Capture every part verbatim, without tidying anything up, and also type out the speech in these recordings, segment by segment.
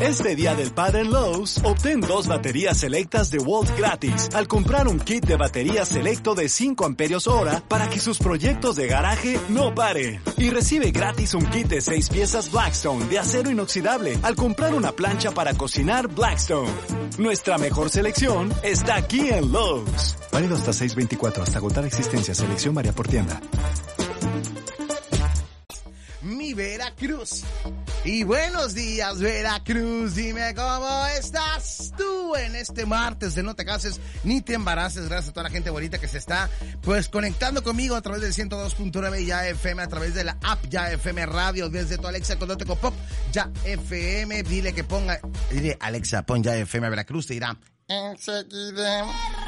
Este Día del Padre en Lowe's, obtén dos baterías selectas de Walt gratis al comprar un kit de batería selecto de cinco amperios hora para que sus proyectos de garaje no paren. Y recibe gratis un kit de seis piezas Blackstone de acero inoxidable al comprar una plancha para cocinar Blackstone. Nuestra mejor selección está aquí en Lowe's. Válido hasta seis veinticuatro, hasta agotar existencia. Selección varía por tienda. Mi Veracruz. Y buenos días, Veracruz. Dime cómo estás tú en este martes de No Te Cases ni Te Embaraces. Gracias a toda la gente bonita que se está pues conectando conmigo a través del ciento dos punto nueve Ya F M, a través de la app Ya F M Radio, desde tu Alexa con Doteco Pop Ya F M. Dile que ponga, dile Alexa, pon Ya F M a Veracruz, te dirá enseguida.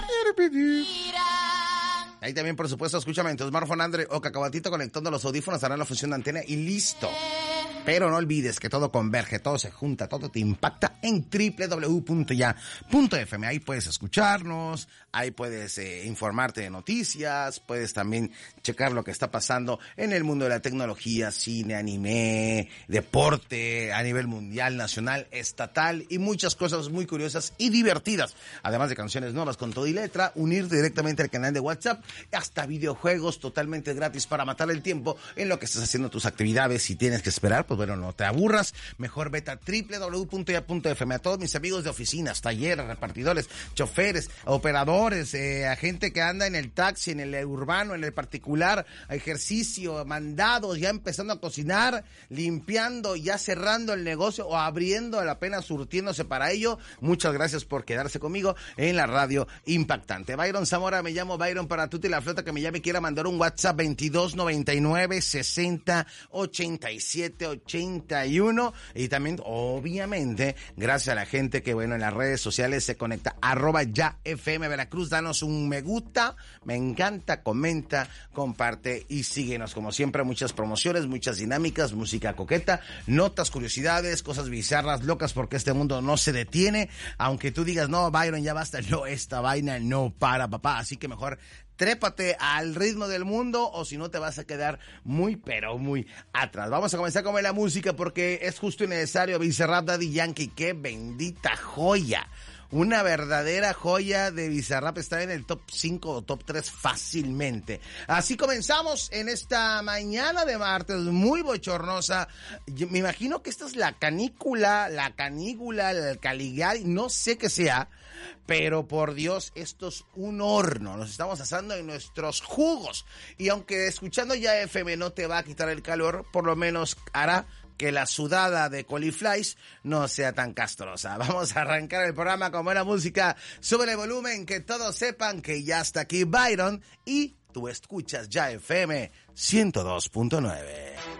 Ahí también, por supuesto, escúchame en tu smartphone Android o cacahuatito conectando los audífonos, harán la función de antena y listo. Pero no olvides que todo converge, todo se junta, todo te impacta en doble u doble u doble u punto ya punto f m. Ahí puedes escucharnos, ahí puedes eh, informarte de noticias, puedes también checar lo que está pasando en el mundo de la tecnología, cine, anime, deporte, a nivel mundial, nacional, estatal y muchas cosas muy curiosas y divertidas. Además de canciones nuevas con todo y letra, unirte directamente al canal de WhatsApp, hasta videojuegos totalmente gratis para matar el tiempo en lo que estás haciendo tus actividades. Si tienes que esperar, pues bueno, no te aburras, mejor vete a doble u doble u doble u punto ya punto f m. A todos mis amigos de oficinas, talleres, repartidores, choferes, operadores, eh, a gente que anda en el taxi, en el urbano, en el particular, ejercicio, mandados, ya empezando a cocinar, limpiando, ya cerrando el negocio o abriendo, apenas surtiéndose para ello. Muchas gracias por quedarse conmigo en la radio impactante. Byron Zamora, me llamo Byron, para Tuti la Flota que me llame, quiera mandar un WhatsApp veintidós noventa y nueve sesenta ochenta y siete ochenta y uno. Y también, obviamente, gracias a la gente que, bueno, en las redes sociales se conecta, arroba ya F M Veracruz, danos un me gusta, me encanta, comenta, comparte y síguenos. Como siempre, muchas promociones, muchas dinámicas, música coqueta, notas, curiosidades, cosas bizarras, locas, porque este mundo no se detiene. Aunque tú digas, no, Byron, ya basta, no, esta vaina no para, papá. Así que mejor trépate al ritmo del mundo, o si no te vas a quedar muy, pero muy atrás. Vamos a comenzar con la música porque es justo y necesario. Bizarrap, Daddy Yankee, qué bendita joya. Una verdadera joya de Bizarrap, está en el top cinco o top tres fácilmente. Así comenzamos en esta mañana de martes muy bochornosa. Yo me imagino que esta es la canícula, la canícula, el Caligari, no sé qué sea, pero por Dios, esto es un horno. Nos estamos asando en nuestros jugos. Y aunque escuchando Ya F M no te va a quitar el calor, por lo menos hará que la sudada de Coliflies no sea tan castrosa. Vamos a arrancar el programa con buena música. Sube el volumen, que todos sepan que ya está aquí Byron y tú escuchas Ya F M ciento dos punto nueve.